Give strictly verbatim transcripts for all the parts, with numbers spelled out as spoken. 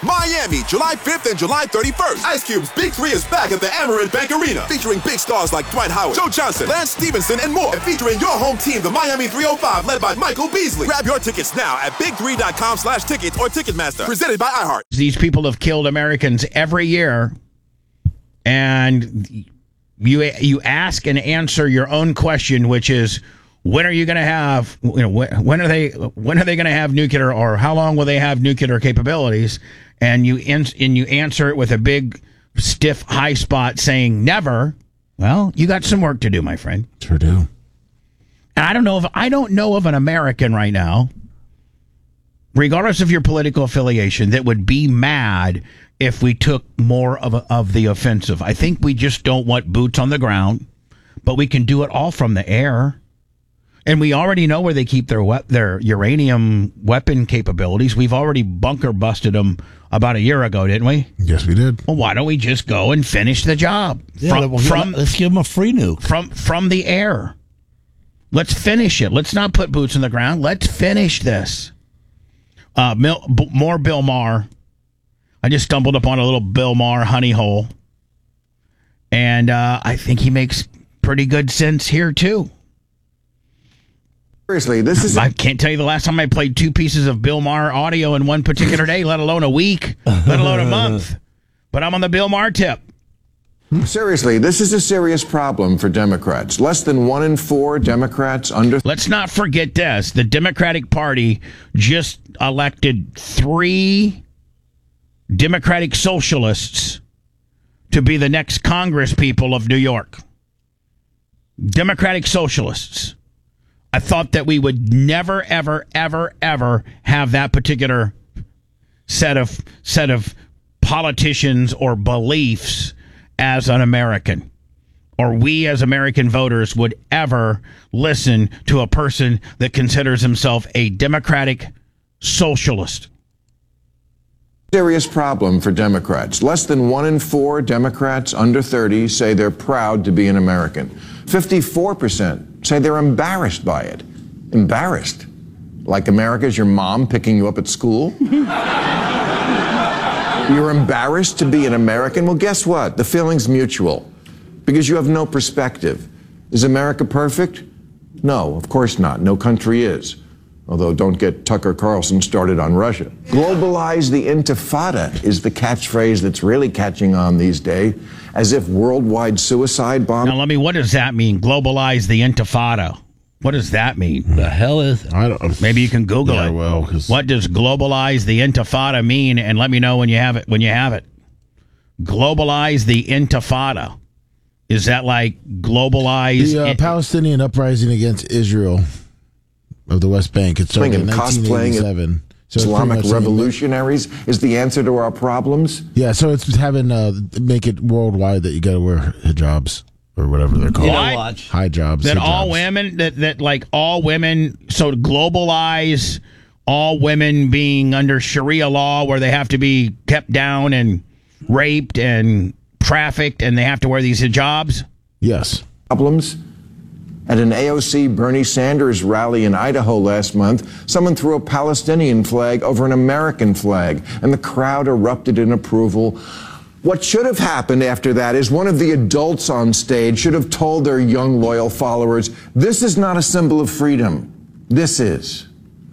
Miami, July fifth and July thirty-first. Ice Cube's Big Three is back at the Amerant Bank Arena, featuring big stars like Dwight Howard, Joe Johnson, Lance Stevenson, and more. And featuring your home team, the Miami three oh five, led by Michael Beasley. Grab your tickets now at big three dot com slash tickets or Ticketmaster. Presented by iHeart. These people have killed Americans every year, and you you ask and answer your own question, which is, when are you going to have, you know, when are they when are they going to have nuclear, or how long will they have nuclear capabilities? And you and you answer it with a big, stiff, high spot saying never. Well, you got some work to do, my friend. Sure do. And I don't know if I don't know of an American right now, regardless of your political affiliation, that would be mad if we took more of a, of the offensive. I think we just don't want boots on the ground, but we can do it all from the air. And we already know where they keep their we- their uranium weapon capabilities. We've already bunker busted them about a year ago, didn't we? Yes, we did. Well, why don't we just go and finish the job? Yeah, from, well, from, let's give them a free nuke. From, from the air. Let's finish it. Let's not put boots on the ground. Let's finish this. Uh, Mil- B- more Bill Maher. I just stumbled upon a little Bill Maher honey hole. And uh, I think he makes pretty good sense here, too. Seriously, this is... I can't tell you the last time I played two pieces of Bill Maher audio in one particular day, let alone a week, let alone a month. But I'm on the Bill Maher tip. Seriously, this is a serious problem for Democrats. Less than one in four Democrats under... Let's not forget this. The Democratic Party just elected three Democratic socialists to be the next Congress people of New York. Democratic socialists. I thought that we would never, ever, ever, ever have that particular set of set of politicians or beliefs as an American, or we as American voters would ever listen to a person that considers himself a Democratic socialist. Serious problem for Democrats. Less than one in four Democrats under thirty say they're proud to be an American. fifty-four percent say they're embarrassed by it. Embarrassed? Like America's your mom picking you up at school? You're embarrassed to be an American? Well, guess what? The feeling's mutual. Because you have no perspective. Is America perfect? No, of course not. No country is. Although don't get Tucker Carlson started on Russia. Globalize the intifada is the catchphrase that's really catching on these days, as if worldwide suicide bombs... Now, let me, what does that mean? Globalize the intifada. What does that mean? The hell is... I don't, Maybe you can Google yeah, it. Well, cause... What does globalize the intifada mean? And let me know when you have it. When you have it. Globalize the intifada. Is that like globalize... The uh, in- Palestinian uprising against Israel of the West Bank. It started in nineteen eighty-seven. So Islamic revolutionaries is the answer to our problems? Yeah, so it's having uh, make it worldwide that you got to wear hijabs or whatever they're called. What? Watch. High jobs. That hijabs. all women, that, that like all women, so to globalize all women being under Sharia law where they have to be kept down and raped and trafficked and they have to wear these hijabs? Yes. Problems? At an A O C Bernie Sanders rally in Idaho last month, someone threw a Palestinian flag over an American flag, and the crowd erupted in approval. What should have happened after that is one of the adults on stage should have told their young, loyal followers, this is not a symbol of freedom. This is.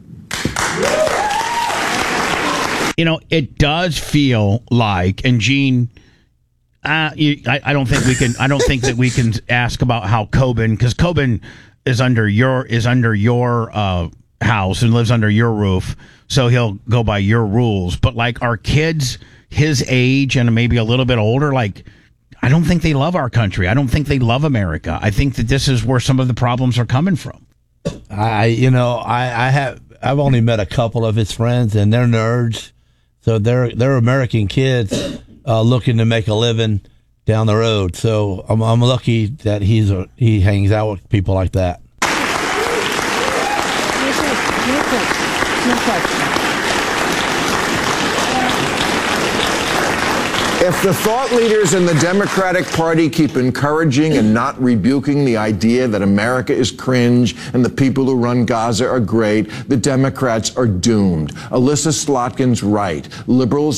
You know, it does feel like, and Gene... Uh, you, I, I don't think we can. I don't think that we can ask about how Coben, because Coben is under your is under your uh, house and lives under your roof, so he'll go by your rules. But like our kids, his age and maybe a little bit older, like I don't think they love our country. I don't think they love America. I think that this is where some of the problems are coming from. I, you know, I, I have I've only met a couple of his friends, and they're nerds, so they're they're American kids. Uh, looking to make a living down the road, so I'm, I'm lucky that he's a, he hangs out with people like that. If the thought leaders in the Democratic Party keep encouraging and not rebuking the idea that America is cringe and the people who run Gaza are great, the Democrats are doomed. Alyssa Slotkin's right. Liberals